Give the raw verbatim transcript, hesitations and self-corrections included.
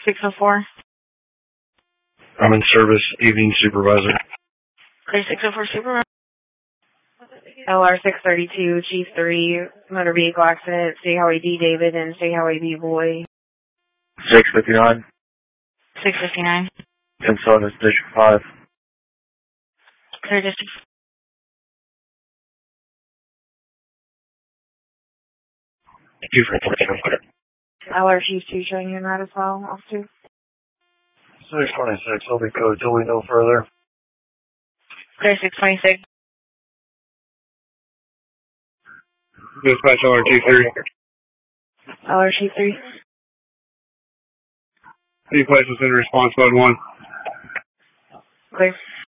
six oh four. I'm in service, evening supervisor. Clear six oh four supervisor. L R six thirty-two, Chief three, motor vehicle accident, State Highway D David and State Highway B Boy. six fifty-nine. six fifty-nine. Consolidated District five. Clear district. two for information. L R Chief two showing you in that as well, officer. six twenty-six, I'll be code till we know further. Clear six twenty-six. Dispatch L R T three. L R Chief three. Any places in response mode one? Clear.